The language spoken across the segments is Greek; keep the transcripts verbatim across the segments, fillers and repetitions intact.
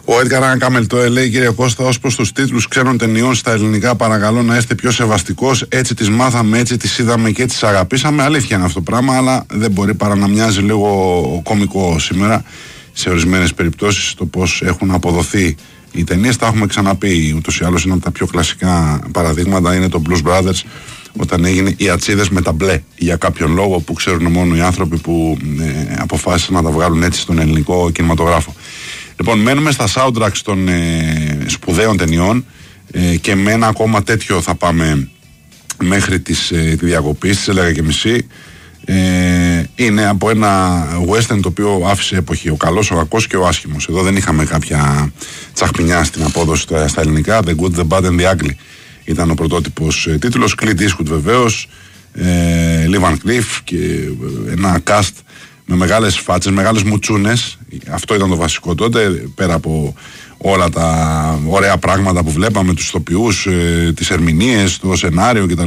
Ο Έντγκαρ Ανακάμελ το λέει, κύριε Κώστα, ως προς τους τίτλους ξένων ταινιών στα ελληνικά, παρακαλώ να είστε πιο σεβαστικός. Έτσι τις μάθαμε, έτσι τις είδαμε και έτσι τις αγαπήσαμε. Αλήθεια είναι αυτό το πράγμα, αλλά δεν μπορεί παρά να μοιάζει λίγο κωμικό σήμερα σε ορισμένες περιπτώσεις το πώς έχουν αποδοθεί οι ταινίες. Τα έχουμε ξαναπεί ούτως ή άλλως. Είναι από τα πιο κλασικά παραδείγματα. Είναι το Blues Brothers, όταν έγινε οι ατσίδες με τα μπλε για κάποιον λόγο που ξέρουν μόνο οι άνθρωποι που ε, αποφάσισαν να τα βγάλουν έτσι στον ελληνικό κινηματογράφο. Λοιπόν, μένουμε στα soundtracks των ε, σπουδαίων ταινιών ε, και με ένα ακόμα τέτοιο θα πάμε μέχρι τις, ε, τη διακοπή, στις έλεγα και μισή. Ε, είναι από ένα western το οποίο άφησε εποχή, ο καλός, ο κακός και ο άσχημος. Εδώ δεν είχαμε κάποια τσαχπινιά στην απόδοση στα, στα ελληνικά. The Good, The Bad and The Ugly ήταν ο πρωτότυπος ε, τίτλος. Clint Eastwood βεβαίως, ε, Lee Van Cleef και ε, ένα cast με μεγάλες φάτσες, μεγάλες μουτσούνες. Αυτό ήταν το βασικό τότε, πέρα από όλα τα ωραία πράγματα που βλέπαμε, τους ηθοποιούς, ε, τις ερμηνείες, το σενάριο κτλ.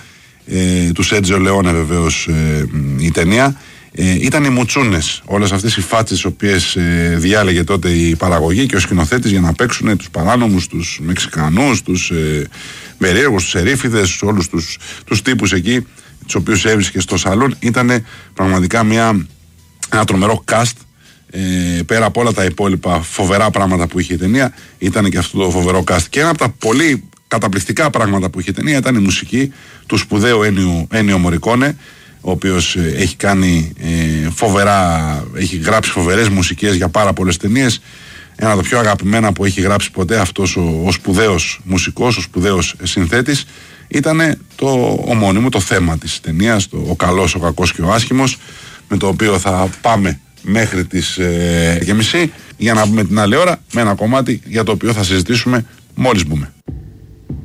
Ε, του Σέρτζιο Λεόνε βεβαίως ε, η ταινία. Ε, ήταν οι μουτσούνες, όλες αυτές οι φάτσες τις οποίες ε, διάλεγε τότε η παραγωγή και ο σκηνοθέτης για να παίξουν τους παράνομους, τους Μεξικανούς, τους ε, περίεργους, τους ερήφιδες, όλους τους, τους τύπους εκεί, τους οποίους έβρισκε στο σαλόν. Ήταν πραγματικά μια, ένα τρομερό cast. Ε, πέρα από όλα τα υπόλοιπα φοβερά πράγματα που είχε η ταινία, ήταν και αυτό το φοβερό cast. Και ένα από τα πολύ καταπληκτικά πράγματα που είχε η ταινία ήταν η μουσική του σπουδαίου Ένιο Μορικόνε, ο οποίος ε, έχει κάνει ε, φοβερά, έχει γράψει φοβερές μουσικές για πάρα πολλές ταινίες. Ένα από τα πιο αγαπημένα που έχει γράψει ποτέ αυτός ο, ο σπουδαίος μουσικός, ο σπουδαίος συνθέτης, ήταν το ομώνυμο, το θέμα της ταινίας, το ο καλός, ο κακός και ο άσχημος, με το οποίο θα πάμε μέχρι τις ε, και μισή για να πούμε την άλλη ώρα με ένα κομμάτι για το οποίο θα συζητήσουμε μόλις μπούμε.